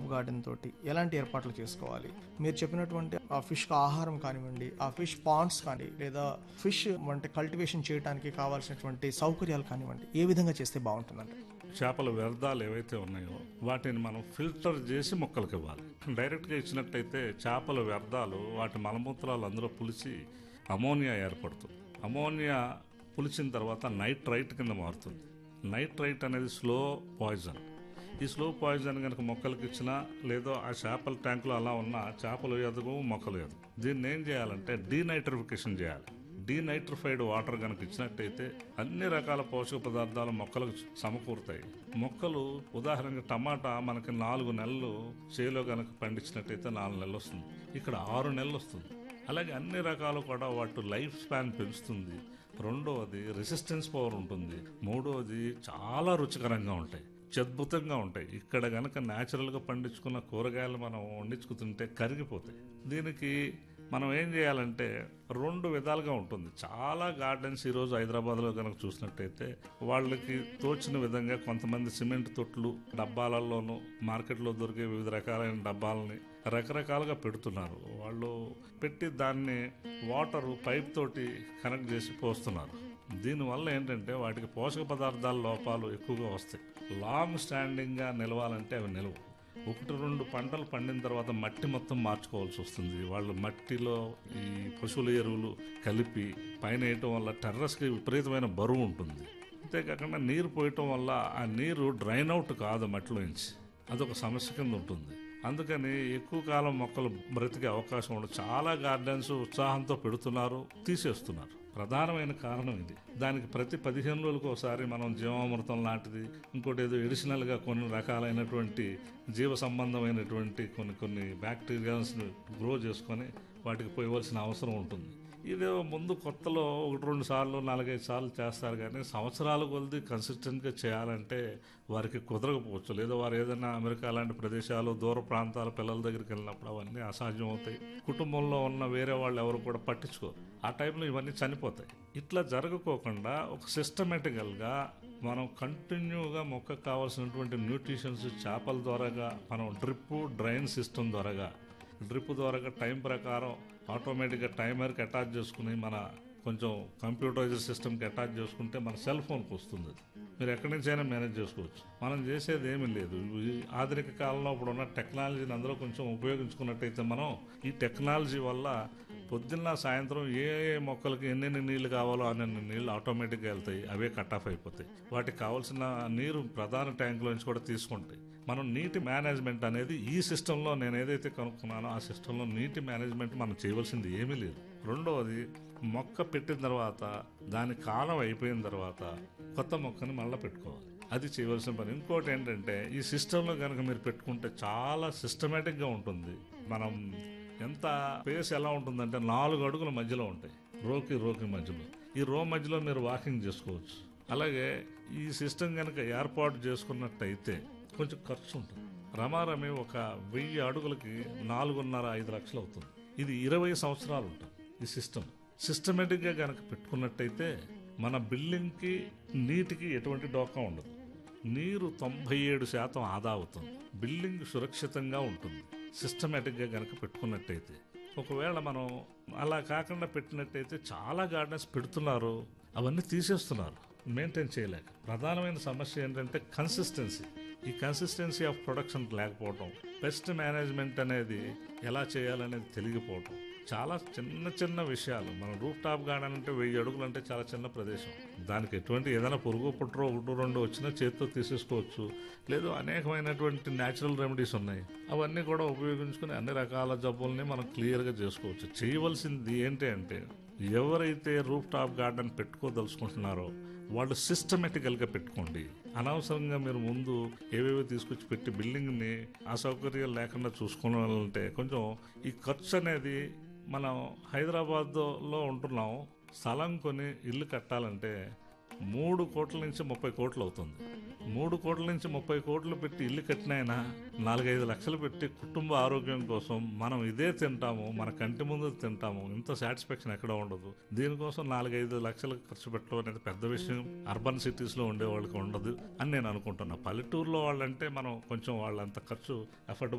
Garden తోటి ఎలాంటి ఏర్పాట్లు చేసుకోవాలి? మీరు చెప్పినటువంటి ఆ ఫిష్‌కి ఆహారం కానివ్వండి, ఆ ఫిష్ పాండ్స్ కానీ లేదా ఫిష్ అంటే కల్టివేషన్ చేయడానికి కావాల్సినటువంటి సౌకర్యాలు కానివ్వండి, ఏ విధంగా చేస్తే బావుంటుందండి? చేపల వ్యర్థాలు ఏవైతే ఉన్నాయో వాటిని మనం ఫిల్టర్ చేసి మొక్కలకు ఇవ్వాలి. డైరెక్ట్గా ఇచ్చినట్టయితే చేపల వ్యర్థాలు వాటి మలమూత్రాలు అందులో పులిచి అమోనియా ఏర్పడుతుంది. అమోనియా పులిచిన తర్వాత నైట్రైట్ కింద మారుతుంది. నైట్రైట్ అనేది స్లో పాయిజన్. ఈ స్లో పాయిజన్ కనుక మొక్కలకి ఇచ్చినా లేదో ఆ చేపల ట్యాంకులో అలా ఉన్నా చేపలు ఎదగవు, మొక్కలు ఎదగవు. దీన్ని ఏం చేయాలంటే డీనైట్రిఫికేషన్ చేయాలి. డీనైట్రిఫైడ్ వాటర్ కనుక ఇచ్చినట్టయితే అన్ని రకాల పోషక పదార్థాలు మొక్కలకు సమకూరుతాయి. మొక్కలు ఉదాహరణకి టమాటా మనకి 4 నెలలు చేలో కనుక పండించినట్టయితే 4 నెలలు వస్తుంది, ఇక్కడ 6 నెలలు వస్తుంది. అలాగే అన్ని రకాలు కూడా వాటి లైఫ్ స్పాన్ పెంచుతుంది. రెండవది రెసిస్టెన్స్ పవర్ ఉంటుంది. మూడవది చాలా రుచికరంగా ఉంటాయి, అద్భుతంగా ఉంటాయి. ఇక్కడ గనక న్యాచురల్గా పండించుకున్న కూరగాయలు మనం వండించుకుతుంటే కరిగిపోతాయి. దీనికి మనం ఏం చేయాలంటే 2 విధాలుగా ఉంటుంది. చాలా గార్డెన్స్ ఈరోజు హైదరాబాద్లో కనుక చూసినట్టయితే వాళ్ళకి తోచిన విధంగా కొంతమంది సిమెంట్ తొట్లు డబ్బాలలోనూ మార్కెట్లో దొరికే వివిధ రకాలైన డబ్బాలని రకరకాలుగా పెడుతున్నారు. వాళ్ళు పెట్టి దాన్ని వాటర్ పైప్ తోటి కనెక్ట్ చేసి పోస్తున్నారు. దీనివల్ల ఏంటంటే వాటికి పోషక పదార్థాల లోపాలు ఎక్కువగా వస్తాయి. లాంగ్ స్టాండింగ్గా నిలవాలంటే అవి నిలవు. 1-2 పంటలు పండిన తర్వాత మట్టి మొత్తం మార్చుకోవాల్సి వస్తుంది. వాళ్ళు మట్టిలో ఈ పశువుల ఎరువులు కలిపి పైన వేయటం వల్ల టెర్రస్కి విపరీతమైన బరువు ఉంటుంది. అంతేకాకుండా నీరు పోయటం వల్ల ఆ నీరు డ్రైన్ అవుట్ కాదు మట్టిలోంచి, అదొక సమస్య కింద ఉంటుంది. అందుకని ఎక్కువ కాలం మొక్కలు బ్రతికే అవకాశం ఉండదు. చాలా గార్డెన్స్ ఉత్సాహంతో పెడుతున్నారు, తీసేస్తున్నారు. ప్రధానమైన కారణం ఇది. దానికి ప్రతి 15 రోజులకు ఒకసారి మనం జీవామృతం లాంటిది ఇంకోటి ఏదో ఎడిషనల్గా కొన్ని రకాలైనటువంటి జీవ సంబంధమైనటువంటి కొన్ని బ్యాక్టీరియాస్ని గ్రో చేసుకొని వాటికి పోయవలసిన అవసరం ఉంటుంది. ఇదే ముందు కొత్తలో 1-2 సార్లు 4-5 సార్లు చేస్తారు, కానీ సంవత్సరాల కొద్ది కన్సిస్టెంట్గా చేయాలంటే వారికి కుదరకపోవచ్చు. లేదా వారు ఏదైనా అమెరికా లాంటి ప్రదేశాలు దూర ప్రాంతాల పిల్లల దగ్గరికి వెళ్ళినప్పుడు అవన్నీ అసాధ్యం అవుతాయి. కుటుంబంలో ఉన్న వేరే వాళ్ళు ఎవరు కూడా పట్టించుకోరు. ఆ టైంలో ఇవన్నీ చనిపోతాయి. ఇట్లా జరగకోకుండా ఒక సిస్టమేటికల్గా మనం కంటిన్యూగా మొక్కకు కావాల్సినటువంటి న్యూట్రిషన్స్ చేపల ద్వారాగా మనం డ్రైన్ సిస్టమ్ ద్వారాగా డ్రిప్ ద్వారాగా టైం ప్రకారం ఆటోమేటిక్గా టైమర్కి అటాచ్ చేసుకుని మన కొంచెం కంప్యూటరైజ్డ్ సిస్టమ్కి అటాచ్ చేసుకుంటే మన సెల్ ఫోన్కి వస్తుంది. మీరు ఎక్కడి నుంచైనా మేనేజ్ చేసుకోవచ్చు. మనం చేసేది ఏమీ లేదు. ఈ ఆధునిక కాలంలో ఇప్పుడు ఉన్న టెక్నాలజీని అందులో కొంచెం ఉపయోగించుకున్నట్టయితే మనం ఈ టెక్నాలజీ వల్ల పొద్దున్న సాయంత్రం ఏ మొక్కలకి ఎన్నెన్ని నీళ్లు కావాలో అన్ని నీళ్ళు ఆటోమేటిక్గా వెళ్తాయి. అవే కట్ ఆఫ్ అయిపోతాయి. వాటికి కావాల్సిన నీరు ప్రధాన ట్యాంకులోంచి కూడా తీసుకుంటాయి. మనం నీటి మేనేజ్మెంట్ అనేది ఈ సిస్టంలో నేను ఏదైతే కనుక్కున్నానో ఆ సిస్టంలో నీటి మేనేజ్మెంట్ మనం చేయవలసింది ఏమీ లేదు. రెండవది మొక్క పెట్టిన తర్వాత దాని కాలం అయిపోయిన తర్వాత కొత్త మొక్కని మళ్ళీ పెట్టుకోవాలి. అది చేయవలసిన పని. ఇంకోటి ఏంటంటే ఈ సిస్టంలో కనుక మీరు పెట్టుకుంటే చాలా సిస్టమేటిక్గా ఉంటుంది. మనం ఎంత స్పేస్ ఎలా ఉంటుందంటే 4 అడుగుల మధ్యలో ఉంటాయి, రోకి మధ్యలో. ఈ రో మధ్యలో మీరు వాకింగ్ చేసుకోవచ్చు. అలాగే ఈ సిస్టమ్ కనుక ఏర్పాటు చేసుకున్నట్టయితే కొంచెం ఖర్చు ఉంటుంది. రమారమి ఒక 1000 అడుగులకి 4.5 లక్షలు అవుతుంది. ఇది 20 సంవత్సరాలు ఉంటుంది. ఈ సిస్టమేటిక్గా కనుక పెట్టుకున్నట్టయితే మన బిల్డింగ్కి నీటికి ఎటువంటి డోకా ఉండదు. నీరు 97% ఆదా అవుతుంది. బిల్డింగ్ సురక్షితంగా ఉంటుంది సిస్టమేటిక్గా కనుక పెట్టుకున్నట్టయితే. ఒకవేళ మనం అలా కాకుండా పెట్టినట్టయితే చాలా గార్డెన్స్ పెడుతున్నారు, అవన్నీ తీసేస్తున్నారు మెయింటైన్ చేయలేక. ప్రధానమైన సమస్య ఏంటంటే కన్సిస్టెన్సీ. ఈ కన్సిస్టెన్సీ ఆఫ్ ప్రొడక్షన్ లేకపోవటం, పెస్ట్ మేనేజ్మెంట్ అనేది ఎలా చేయాలనేది తెలియకపోవటం, చాలా చిన్న విషయాలు. మన రూఫ్ టాప్ గార్డెన్ అంటే 1000 అడుగులు అంటే చాలా చిన్న ప్రదేశం. దానికి ఎటువంటి ఏదైనా పురుగు పుట్రో 1-2 వచ్చినా చేతితో తీసేసుకోవచ్చు. లేదు అనేకమైనటువంటి న్యాచురల్ రెమెడీస్ ఉన్నాయి. అవన్నీ కూడా ఉపయోగించుకుని అన్ని రకాల జబ్బుల్ని మనం క్లియర్గా చేసుకోవచ్చు. చేయవలసింది ఏంటి అంటే ఎవరైతే రూఫ్ టాప్ గార్డెన్ పెట్టుకోదలుచుకుంటున్నారో వాళ్ళు సిస్టమేటికల్గా పెట్టుకోండి. అనవసరంగా మీరు ముందు ఏవేవో తీసుకొచ్చి పెట్టి బిల్డింగ్ని అసౌకర్యాలు లేకుండా చూసుకోవాలంటే కొంచెం ఈ ఖర్చు అనేది, మనం హైదరాబాద్లో ఉంటున్నాం, స్థలం కొని ఇల్లు కట్టాలంటే 3 కోట్ల నుంచి 30 కోట్లు అవుతుంది. 3 కోట్ల నుంచి 30 కోట్లు పెట్టి ఇల్లు కట్టినైనా 4-5 లక్షలు పెట్టి కుటుంబ ఆరోగ్యం కోసం మనం ఇదే తింటాము, మన కంటి ముందు తింటాము, ఇంత సాటిస్ఫాక్షన్ ఎక్కడ ఉండదు. దీనికోసం 4-5 లక్షలు ఖర్చు పెట్టడం అనేది పెద్ద విషయం అర్బన్ సిటీస్లో ఉండే వాళ్ళకి ఉండదు అని నేను అనుకుంటున్నా. పల్లెటూరులో వాళ్ళంటే మనం కొంచెం వాళ్ళంత ఖర్చు ఎఫర్ట్